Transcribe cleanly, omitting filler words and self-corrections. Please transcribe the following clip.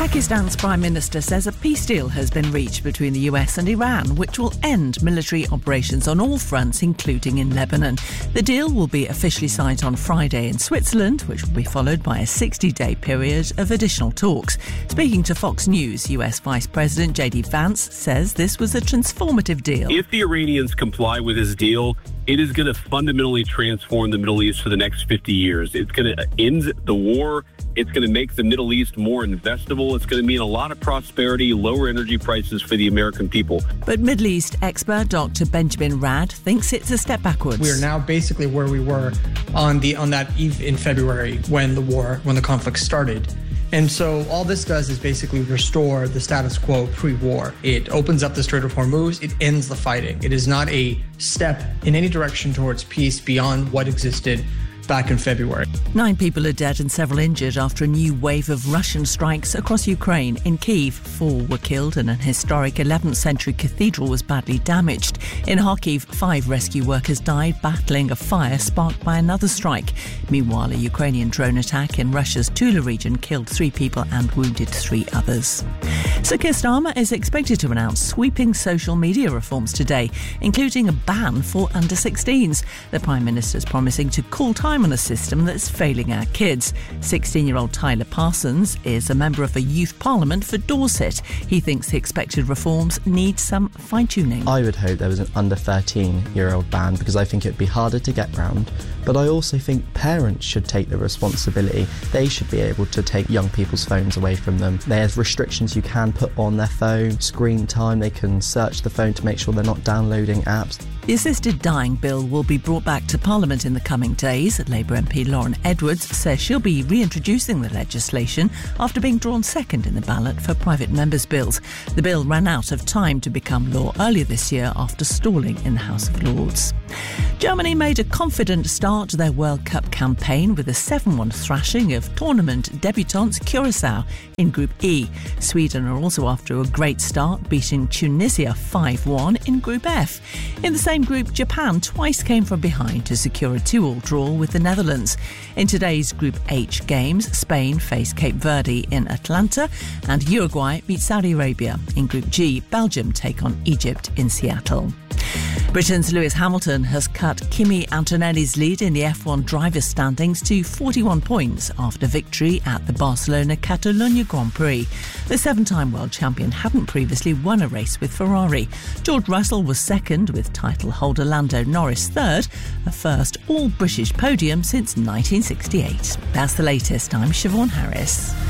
Pakistan's Prime Minister says a peace deal has been reached between the US and Iran, which will end military operations on all fronts, including in Lebanon. The deal will be officially signed on Friday in Switzerland, which will be followed by a 60-day period of additional talks. Speaking to Fox News, US Vice President J.D. Vance says this was a transformative deal. If the Iranians comply with this deal, it is going to fundamentally transform the Middle East for the next 50 years. It's going to end the war. It's going to make the Middle East more investable. It's going to mean a lot of prosperity, lower energy prices for the American people. But Middle East expert Dr. Benjamin Rad thinks it's a step backwards. We are now basically where we were on that eve in February when the conflict started. And so all this does is basically restore the status quo pre-war. It opens up the Strait of Hormuz. It ends the fighting. It is not a step in any direction towards peace beyond what existed back in February. 9 people are dead and several injured after a new wave of Russian strikes across Ukraine. In Kyiv, 4 were killed and an historic 11th century cathedral was badly damaged. In Kharkiv, 5 rescue workers died battling a fire sparked by another strike. Meanwhile, a Ukrainian drone attack in Russia's Tula region killed 3 people and wounded 3 others. Sir Keir Starmer is expected to announce sweeping social media reforms today, including a ban for under-16s. The Prime Minister is promising to call time on a system that's failing our kids. 16-year-old Tyler Parsons is a member of a youth parliament for Dorset. He thinks the expected reforms need some fine-tuning. I would hope there was an under 13-year-old ban because I think it'd be harder to get round. But I also think parents should take the responsibility. They should be able to take young people's phones away from them. There's restrictions you can put on their phone, screen time, they can search the phone to make sure they're not downloading apps. The assisted dying bill will be brought back to Parliament in the coming days. Labour MP Lauren Edwards says she'll be reintroducing the legislation after being drawn second in the ballot for private members' bills. The bill ran out of time to become law earlier this year after stalling in the House of Lords. Germany made a confident start to their World Cup campaign with a 7-1 thrashing of tournament debutants Curaçao in Group E. Sweden are also off to a great start, beating Tunisia 5-1 in Group F. In the same group, Japan twice came from behind to secure a 2-2 draw with the Netherlands. In today's Group H games, Spain face Cape Verde in Atlanta and Uruguay meet Saudi Arabia. In Group G, Belgium take on Egypt in Seattle. Britain's Lewis Hamilton has cut Kimi Antonelli's lead in the F1 driver standings to 41 points after victory at the Barcelona Catalunya Grand Prix. The 7-time world champion hadn't previously won a race with Ferrari. George Russell was second, with title holder Lando Norris third, a first all-British podium since 1968. That's the latest. I'm Siobhan Harris.